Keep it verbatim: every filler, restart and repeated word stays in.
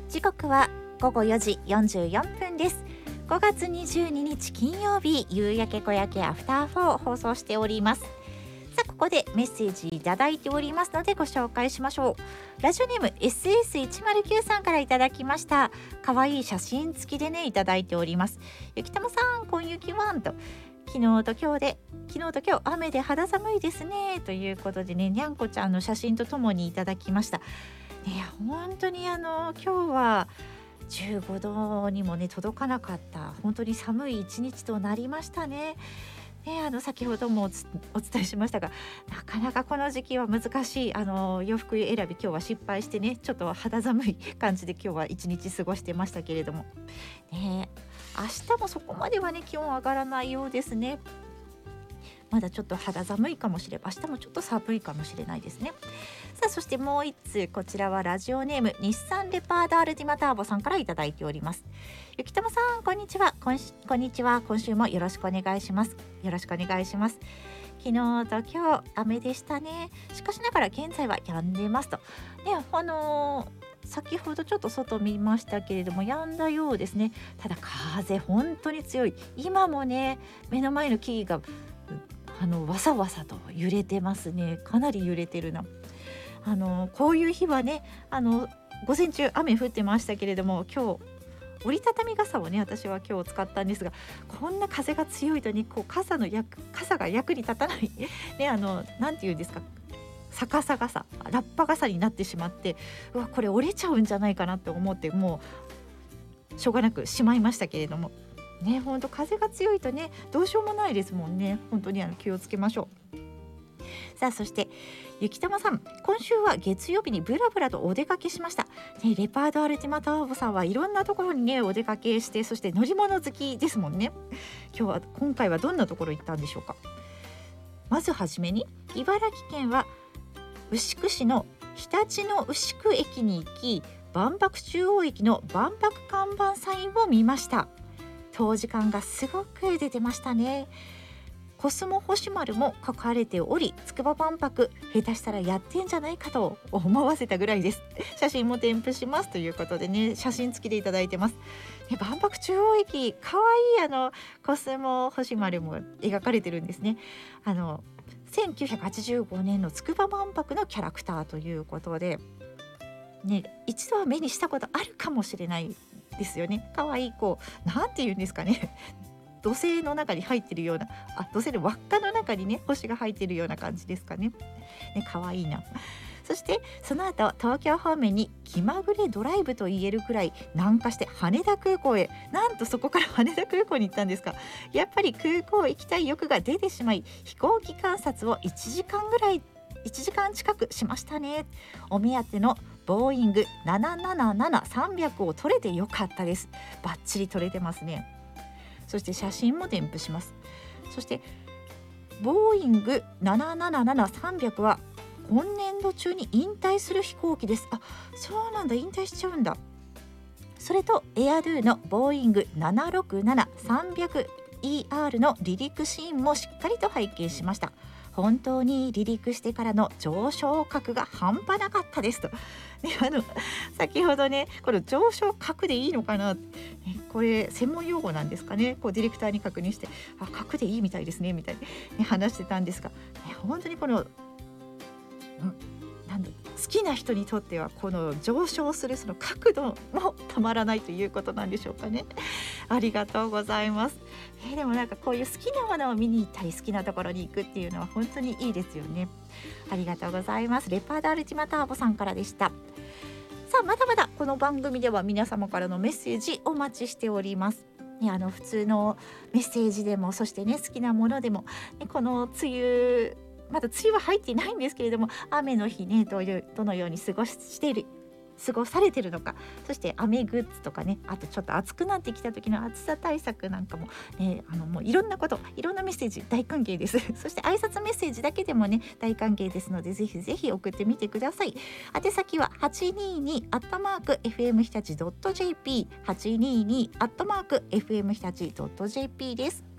時刻はごごよじよんじゅうよんぷんです。ごがつにじゅうににち金曜日、夕焼け小焼けアフターフォー放送しております。さあ、ここでメッセージいただいておりますのでご紹介しましょう。ラジオネーム エスエスいちまるきゅう さんからいただきました。かわいい写真付きでねいただいております。ゆきたまさん、こんゆきわんと昨日と今日で昨日と今日雨で肌寒いですねということでね、にゃんこちゃんの写真とともにいただきました。いや本当にあの今日はじゅうごどにもね届かなかった本当に寒い一日となりましたね。ね、あの先ほども お, お伝えしましたが、なかなかこの時期は難しいあの洋服選び、今日は失敗してね、ちょっと肌寒い感じで今日は一日過ごしてましたけれどもね、明日もそこまではね気温上がらないようですね。まだちょっと肌寒いかもしれない、明日もちょっと寒いかもしれないですね。さあ、そしてもう一通、こちらはラジオネーム日産レパーダールティマターボさんからいただいております。ゆきたまさん、こんにちは。こんこんにちは。今週もよろしくお願いします。よろしくお願いします。昨日と今日雨でしたね。しかしながら現在は止んでますとね。あのー、先ほどちょっと外見ましたけれども止んだようですね。ただ風本当に強い。今もね目の前の木々があのわさわさと揺れてますね。かなり揺れてるな。あのこういう日はね、あの午前中雨降ってましたけれども、今日折りたたみ傘をね私は今日使ったんですが、こんな風が強いとね、こう傘の役傘が役に立たないね、あのなんていうんですか、逆さ傘、ラッパ傘になってしまって、うわこれ折れちゃうんじゃないかなと思って、もうしょうがなくしまいましたけれどもね、本当風が強いとねどうしようもないですもんね。本当にあの気をつけましょう。さあ、そしてゆきたまさん、今週は月曜日にブラブラとお出かけしました、ね、レパードアルティマターボさんはいろんなところにねお出かけして、そして乗り物好きですもんね。今日は今回はどんなところ行ったんでしょうか。まずはじめに茨城県は牛久市の日立の牛久駅に行き、万博中央駅の万博看板サインを見ました。当時間がすごく出てましたね。コスモ星丸も書かれており、筑波万博下手したらやってんじゃないかと思わせたぐらいです。写真も添付しますということでね、写真付きでいただいてます。ね、万博中央駅かわいいあのコスモ星丸も描かれてるんですね。あのせんきゅうひゃくはちじゅうごねんの筑波万博のキャラクターということで、ね、一度は目にしたことあるかもしれないですよね。かわいい、こうなんていうんですかね、土星の中に入ってるような、あ、土星の輪っかの中にね星が入ってるような感じですかね。ね、かわいいな。そしてその後東京方面に気まぐれドライブと言えるくらい南下して羽田空港へ、なんとそこから羽田空港に行ったんですか。やっぱり空港行きたい欲が出てしまい、飛行機観察をいちじかんぐらいいちじかん近くしましたね。お目当てのボーイングななななななさんびゃくを撮れてよかったです。バッチリ撮れてますね。そして写真も添付します。そしてボーイングなななななさんびゃくは今年度中に引退する飛行機です。あ、そうなんだ、引退しちゃうんだ。それとエアドゥのボーイングななろくななさんびゃくイーアール の離陸シーンもしっかりと拝見しました。本当に離陸してからの上昇角が半端なかったですと、ね、あの先ほどねこの上昇角でいいのかな、ね、これ専門用語なんですかね。こうディレクターに確認して、あ、角でいいみたいですねみたいに、ね、話してたんですが、ね、本当にこの、うん、なんだ好きな人にとってはこの上昇するその角度もたまらないということなんでしょうかね。ありがとうございます。えー、でもなんかこういう好きなものを見に行ったり好きなところに行くっていうのは本当にいいですよね。ありがとうございます。レパーダールティマターボさんからでした。さあ、まだまだこの番組では皆様からのメッセージお待ちしております。ね、あの普通のメッセージでも、そしてね好きなものでも、ね、この梅雨まだ梅雨は入っていないんですけれども、雨の日ねどういうどのように過ごしている過ごされてるのか、そして雨グッズとかね、あとちょっと暑くなってきた時の暑さ対策なんかも、ね、あのもういろんなこといろんなメッセージ大歓迎ですそして挨拶メッセージだけでもね大歓迎ですので、ぜひぜひ送ってみてください。宛先は はちにーに アットマーク エフエム 日立 ドット ジェーピー はちにーに アットマーク エフエム 日立 ドット ジェーピー です。